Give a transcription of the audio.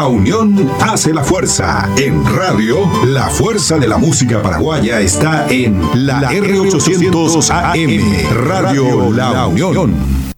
La unión hace la fuerza. En radio, la fuerza de la música paraguaya está en la R800 AM, Radio La Unión.